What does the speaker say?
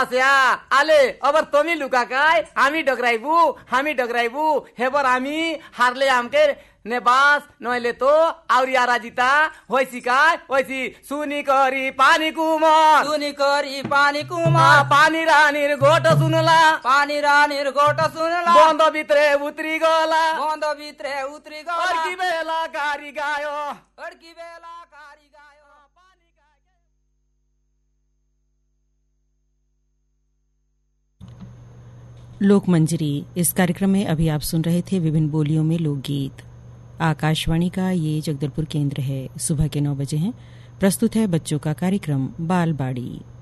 बास्या आले अबर तोमी लुका काय हामी डगराइबू हेबर हामी हारले हमके ने बास नोले तो आउरिया राजिता होइसी काय होइसी सुनी करी पानी कुमार पानी रानीर गोट सुनला बंद भित्रे उतरी गला अड़की बेला कारी गायो लोकमंजरी। इस कार्यक्रम में अभी आप सुन रहे थे विभिन्न बोलियों में लोकगीत। आकाशवाणी का ये जगदलपुर केंद्र है। सुबह के 9 बजे हैं। प्रस्तुत है बच्चों का कार्यक्रम बाल बाड़ी।